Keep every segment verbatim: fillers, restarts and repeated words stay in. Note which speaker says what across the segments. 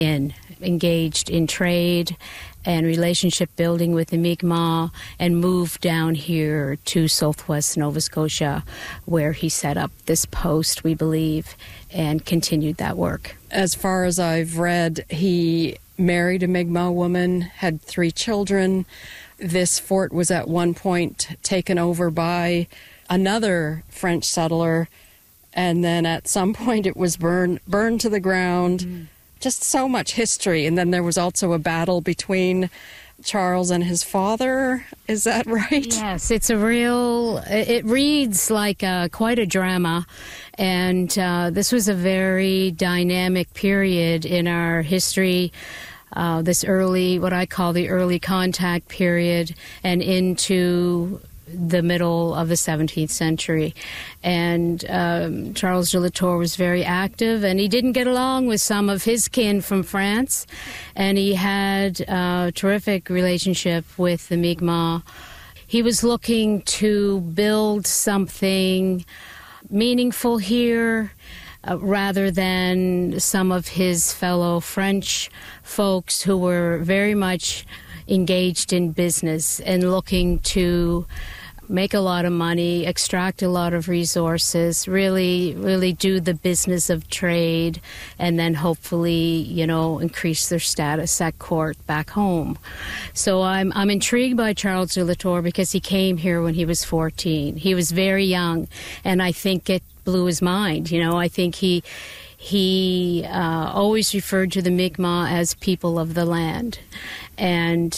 Speaker 1: in, engaged in trade and relationship building with the Mi'kmaq, and moved down here to Southwest Nova Scotia, where he set up this post, we believe, and continued that work.
Speaker 2: As far as I've read, he married a Mi'kmaq woman, had three children. This fort was at one point taken over by another French settler, and then at some point it was burned burned to the ground. Mm. Just so much history. And then there was also a battle between Charles and his father. Is that right?
Speaker 1: Yes, it's a real, it reads like a, quite a drama. And uh, this was a very dynamic period in our history. Uh, this early, what I call the early contact period, and into the middle of the seventeenth century. And um, Charles de La Tour was very active, and he didn't get along with some of his kin from France, and he had a terrific relationship with the Mi'kmaq. He was looking to build something meaningful here, Uh, rather than some of his fellow French folks who were very much engaged in business and looking to make a lot of money, extract a lot of resources, really, really do the business of trade, and then hopefully, you know, increase their status at court back home. So I'm I'm intrigued by Charles de La Tour because he came here when he was fourteen. He was very young, and I think it blew his mind. You know, I think he he uh, always referred to the Mi'kmaq as people of the land, and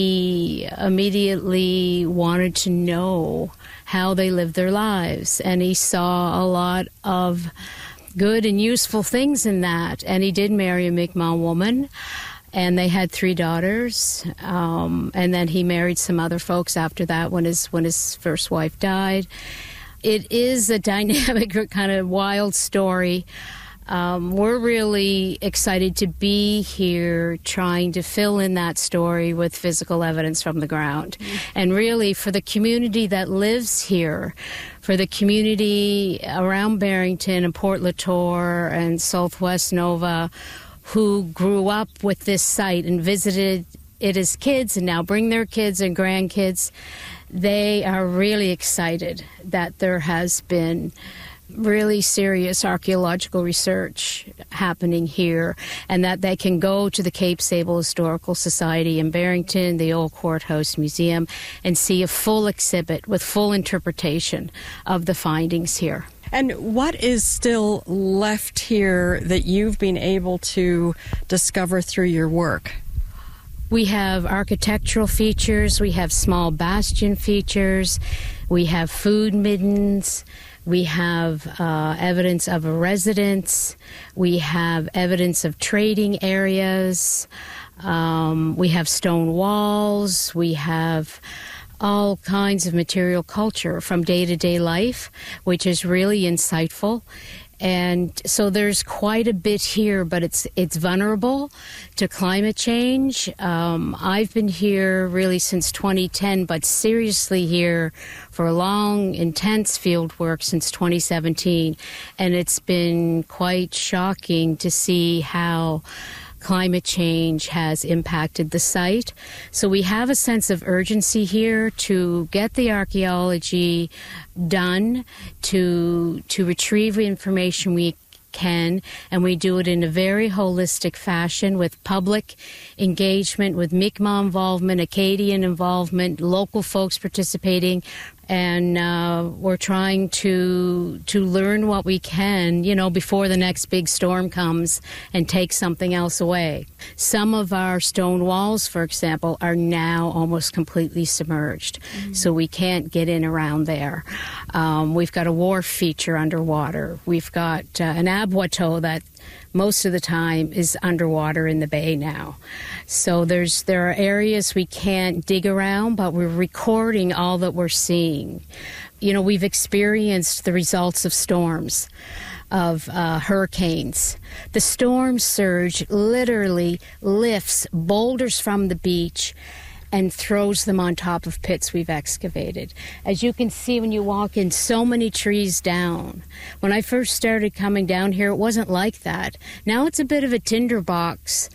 Speaker 1: he immediately wanted to know how they lived their lives, and he saw a lot of good and useful things in that. And he did marry a Mi'kmaq woman, and they had three daughters, um, and then he married some other folks after that when his when his first wife died. It is a dynamic, kind of wild story. Um, we're really excited to be here trying to fill in that story with physical evidence from the ground. Mm-hmm. And really, for the community that lives here, for the community around Barrington and Port Latour and Southwest Nova, who grew up with this site and visited it as kids and now bring their kids and grandkids, they are really excited that there has been really serious archaeological research happening here, and that they can go to the Cape Sable Historical Society in Barrington, the Old Courthouse Museum, and see a full exhibit with full interpretation of the findings here.
Speaker 2: And what is still left here that you've been able to discover through your work?
Speaker 1: We have architectural features, we have small bastion features, we have food middens, we have uh, evidence of a residence, we have evidence of trading areas, um, we have stone walls, we have all kinds of material culture from day-to-day life, which is really insightful. And so there's quite a bit here, but it's it's vulnerable to climate change. Um, I've been here really since twenty ten, but seriously here for a long, intense field work since twenty seventeen. And it's been quite shocking to see how climate change has impacted the site. So we have a sense of urgency here to get the archaeology done, to to retrieve information we can, and we do it in a very holistic fashion with public engagement, with Mi'kmaq involvement, Acadian involvement, local folks participating. And uh, we're trying to to learn what we can, you know, before the next big storm comes and takes something else away. Some of our stone walls, for example, are now almost completely submerged, mm-hmm. so we can't get in around there. Um, we've got a wharf feature underwater. We've got uh, an abueto that most of the time is underwater in the bay now. So there's there are areas we can't dig around, but we're recording all that we're seeing. You know, we've experienced the results of storms, of uh, hurricanes. The storm surge literally lifts boulders from the beach and throws them on top of pits we've excavated. As you can see when you walk in, so many trees down. When I first started coming down here, it wasn't like that. Now it's a bit of a tinderbox